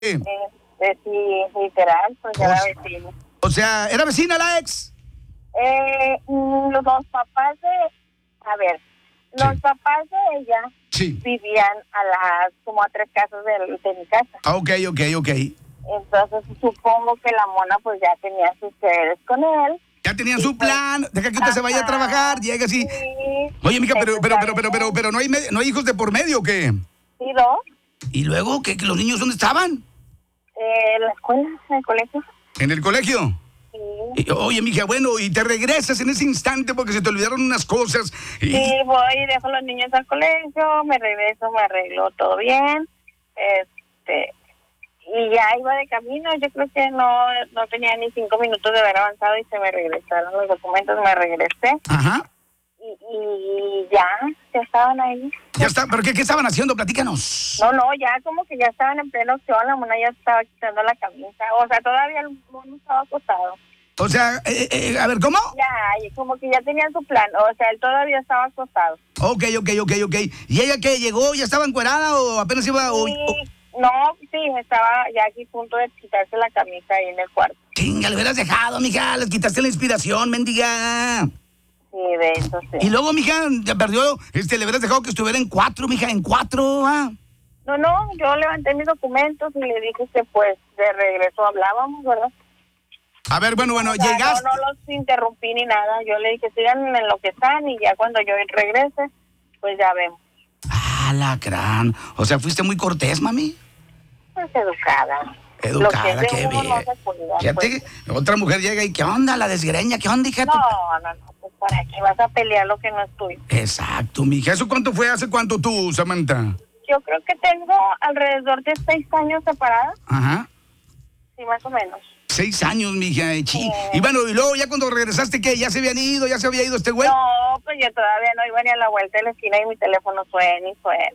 Sí, literal, pues ya era vecino. O sea, ¿era vecina la ex? Los papás los papás de ella vivían como a 3 casas de mi casa. Ok. Entonces supongo que la mona pues ya tenía sus deberes con él. Ya tenían su plan, deja que usted se vaya a trabajar, llega así. Sí. Oye, mija, pero no hay hijos de por medio, ¿o qué? Sí, 2. ¿Y luego qué? ¿Los niños dónde estaban? En la escuela, en el colegio. ¿En el colegio? Sí. Oye, mija, bueno, y te regresas en ese instante porque se te olvidaron unas cosas. Sí, voy y dejo a los niños al colegio, me regreso, me arreglo todo bien. Y ya iba de camino, yo creo que no tenía ni 5 minutos de haber avanzado y se me regresaron los documentos, me regresé. Ajá. Y ya estaban ahí. Ya está, ¿pero qué estaban haciendo? Platícanos. No, ya como que ya estaban en plena opción, la mona ya estaba quitando la camisa, o sea, todavía el mono estaba acostado. O sea, a ver, ¿cómo? Ya, como que ya tenían su plan, o sea, él todavía estaba acostado. Ok. ¿Y ella qué? ¿Llegó? ¿Ya estaba encuerada o apenas iba? No, sí, estaba ya aquí a punto de quitarse la camisa ahí en el cuarto. Chinga, le hubieras dejado, mija, les quitaste la inspiración, mendiga. Sí, de eso sí. Y luego, mija, ya perdió, le hubieras dejado que estuviera en 4, mija, en 4, ¿ah? No, yo levanté mis documentos y le dije que pues de regreso hablábamos, ¿verdad? A ver, bueno, llegaste. No los interrumpí ni nada, yo le dije sigan en lo que están y ya cuando yo regrese, pues ya vemos. Ah, lacrán. O sea, fuiste muy cortés, mami. Pues educada. Educada, qué bien. No se cuida, Fíjate, otra mujer llega y ¿qué onda? La desgreña, ¿qué onda, hija? No, pues ¿para qué vas a pelear lo que no es tuyo? Exacto, mija. ¿Eso cuánto fue? ¿Hace cuánto tú, Samantha? Yo creo que tengo alrededor de 6 años separada. Ajá. Sí, más o menos. 6 años, mija. Y bueno, y luego ya cuando regresaste, ¿qué? ¿Ya se habían ido? ¿Ya se había ido este güey? No, pues yo todavía no iba ni a la vuelta de la esquina y mi teléfono suene.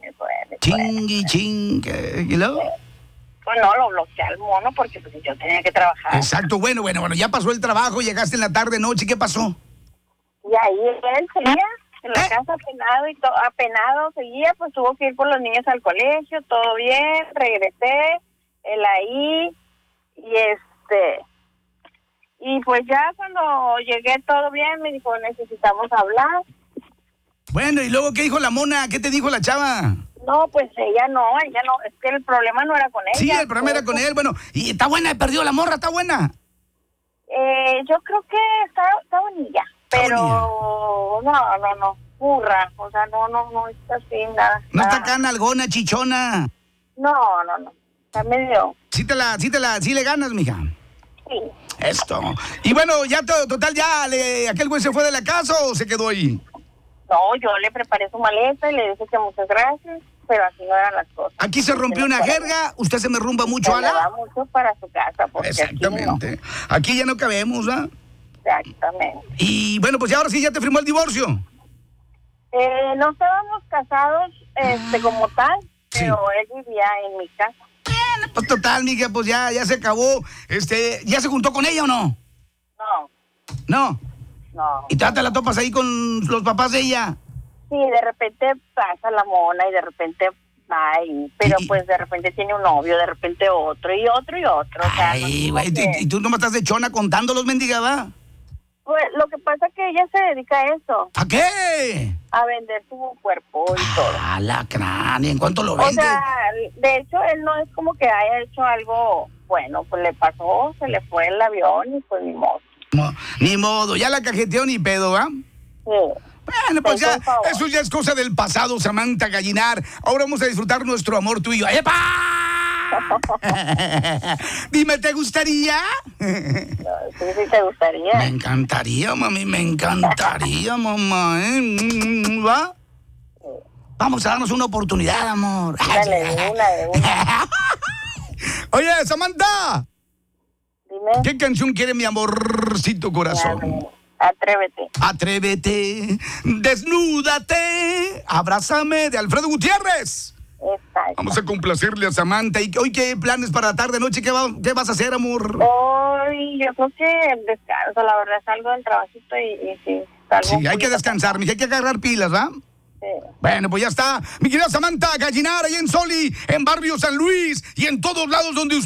Chingue. ¿Y luego? Pues no, lo bloqueé al mono porque pues, yo tenía que trabajar. Exacto, bueno, ya pasó el trabajo, llegaste en la tarde, noche, ¿qué pasó? Y ahí él seguía en la casa apenado seguía, pues tuvo que ir por los niños al colegio, todo bien, regresé, él ahí, y pues ya cuando llegué todo bien, me dijo, necesitamos hablar. Bueno, ¿y luego qué dijo la mona? ¿Qué te dijo la chava? No, pues ella no, es que el problema no era con ella. Sí, el problema era con él, bueno, y está buena, perdió la morra, está buena. Yo creo que está bonilla, pero no, burra, o sea, no está así, nada. No está acá nalgona, chichona. No, está medio. Sí le ganas, mija. Sí. Esto. Y bueno, ya total, ¿aquel güey se fue de la casa o se quedó ahí? No, yo le preparé su maleta y le dije que muchas gracias, pero así no eran las cosas. Aquí se rompió una jerga, usted se me rumba mucho a la... Se me va mucho para su casa, porque exactamente. Aquí ya no cabemos, ¿ah? Exactamente. Y bueno, pues ya ahora sí ya te firmó el divorcio. No estábamos casados como tal, pero él vivía en mi casa. Bueno, pues total, mija, pues ya se acabó. ¿Ya se juntó con ella o no? No. ¿Y te la topas ahí con los papás de ella? Sí, de repente pasa la mona y de repente va pero pues de repente tiene un novio, de repente otro y otro. Ay, güey, ¿y tú nomás estás de chona contándolos, mendiga, va? Pues lo que pasa es que ella se dedica a eso. ¿A qué? A vender su cuerpo y todo. Ah, lacrán, ¿y en cuánto lo vende? O sea, de hecho, él no es como que haya hecho algo bueno, pues le pasó, se le fue el avión y pues ni modo. No, ni modo, ya la cajeteó ni pedo, ¿va? Sí. Bueno, pues ya, eso ya es cosa del pasado, Samantha Gallinar. Ahora vamos a disfrutar nuestro amor tú y yo. ¡Epa! Dime, ¿te gustaría? Sí, te gustaría. Me encantaría, mami, mamá, ¿eh? ¿Va? Sí. Vamos a darnos una oportunidad, amor. Dale, de una. Oye, Samantha. Dime. ¿Qué canción quiere mi amorcito corazón? Atrévete. Desnúdate. Abrázame, de Alfredo Gutiérrez. Exacto. Vamos a complacerle a Samantha. ¿Y hoy qué planes para tarde, noche? ¿Qué vas a hacer, amor? Hoy yo creo que descanso, la verdad, salgo del trabajito y sí. Sí, hay que descansar, mija, hay que agarrar pilas, ¿va? Sí. Bueno, pues ya está. Mi querida Samantha Gallinar, ahí en Soli, en Barrio San Luis y en todos lados donde